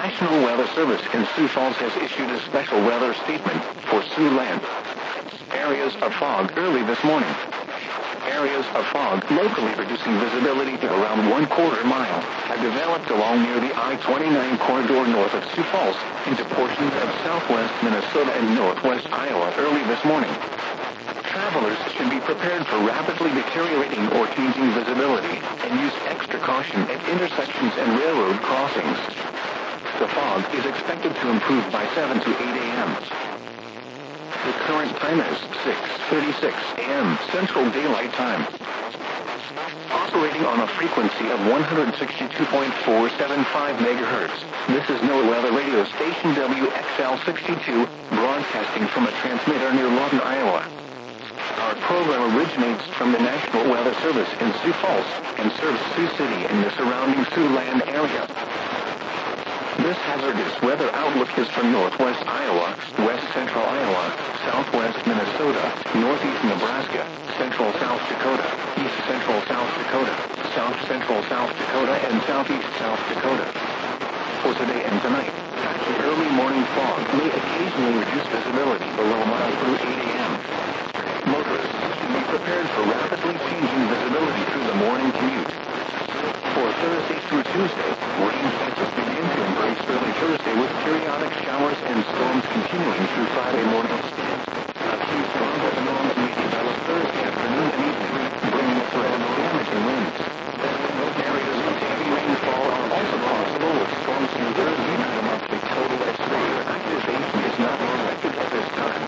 National Weather Service in Sioux Falls has issued a special weather statement for Siouxland. Areas of fog early this morning. Areas of fog locally reducing visibility to around 1/4 mile have developed along near the I-29 corridor north of Sioux Falls into portions of southwest Minnesota and northwest Iowa early this morning. Travelers should be prepared for rapidly deteriorating or changing visibility and use extra caution at intersections and railroad crossings. The fog is expected to improve by 7 to 8 a.m. The current time is 6:36 a.m. Central Daylight Time. Operating on a frequency of 162.475 megahertz, this is NOAA Weather Radio Station WXL62, broadcasting from a transmitter near Lawton, Iowa. Our program originates from the National Weather Service in Sioux Falls and serves Sioux City and the surrounding Siouxland area. This hazardous weather outlook is for northwest Iowa, west central Iowa, southwest Minnesota, northeast Nebraska, central South Dakota, east central South Dakota, south central South Dakota, and southeast South Dakota. For today and tonight, patchy early morning fog may occasionally reduce visibility below a mile through 8 a.m. Motorists should be prepared for rapidly changing visibility through the morning commute. For Thursday through Tuesday, rain patches begin to embrace early Thursday with periodic showers and storms continuing through Friday morning. A few storms at the north may develop Thursday afternoon and evening, bringing a threat of damaging winds. Areas of heavy rainfall are also possible with storms through Thursday and the monthly total exterior activation is not expected at this time.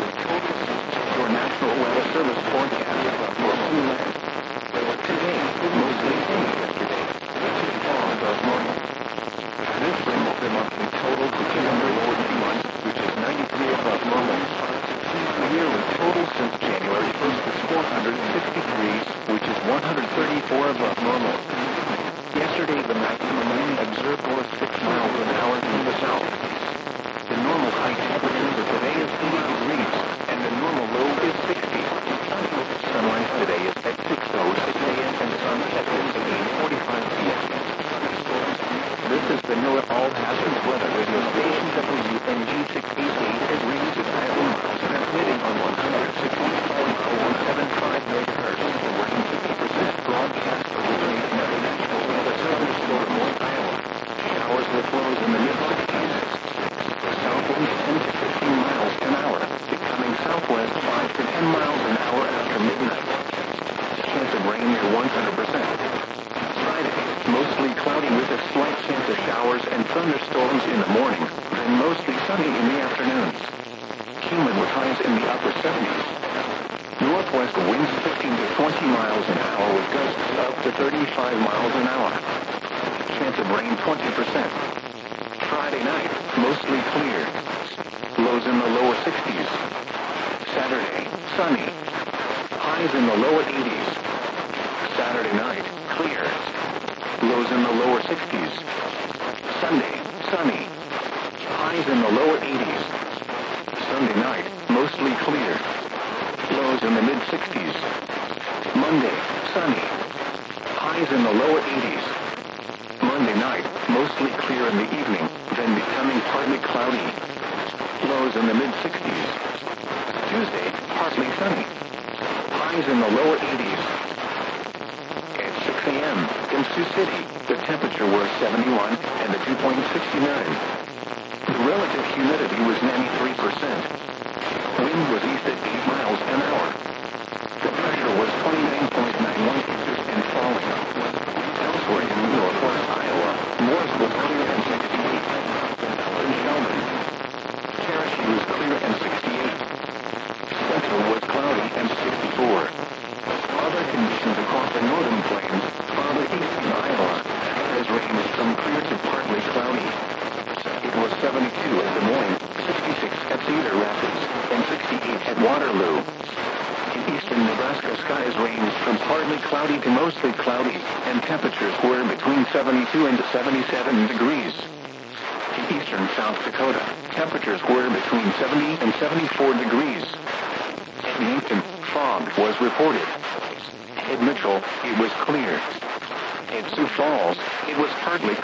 Your National Weather Service forecast for Siouxland. Today, mostly sunny yesterday. Fog of morning. This brings the monthly total to 241, which is 93 above normal. The yearly total since January 1st is 463, which is 134 above normal. Yesterday, the maximum wind observed was 6 miles an hour in the south. The normal high temperature for today is 80 degrees, and the normal low is 60. Sunrise today is at 6:06 a.m. and sunset is at 8:45 p.m. This is the NOAA All Hazards Weather Radio Station WNG688 at range of 90 miles, transmitting on 164.175 megahertz, working 50% broadcast originating at the National Weather Service, North Iowa. Showers with lows in the mid-60s. South winds 10 to 15 miles an hour, becoming southwest 5 to 10 miles an hour after midnight. Chance of rain near 100%. Friday, mostly cloudy with a slight chance of showers and thunderstorms in the morning, then mostly sunny in the afternoons. Cumulative highs in the upper 70s. Northwest winds 15 to 20 miles an hour with gusts up to 35 miles an hour. Chance of rain 20%. Friday night, mostly clear. Lows in the lower 60s. Saturday, sunny. Highs in the lower 80s. Saturday night, clear. Lows in the lower 60s. Sunday, sunny. Highs in the lower 80s. Sunday night, mostly clear. Lows in the mid-60s. Monday, sunny. Highs in the lower 80s. Monday night, mostly clear in the evening, then becoming partly cloudy. Lows in the mid-60s. Tuesday, partly sunny. Highs in the lower 80s. At 6 a.m. in Sioux City, the temperature was 71 and the dew point 69. The relative humidity was 93%. Wind was east at 8 miles an hour. The pressure was 29.91 inches and falling. Elsewhere in northwest Iowa, Morris was clear and 68. In Sheldon, Cherokee was clear and 68. Central was cloudy and 64. Other conditions across the northern plains, farther east in Iowa, has ranged from clear to partly cloudy. It was 72 at Des Moines, 66 at Cedar Rapids, and 68 at Waterloo. In eastern Nebraska, skies ranged from partly cloudy to mostly cloudy, and temperatures were between 72 and 77 degrees. In eastern South Dakota, temperatures were between 70 and 74 degrees. At Yankton, fog was reported. At Mitchell, it was clear. At Sioux Falls, it was partly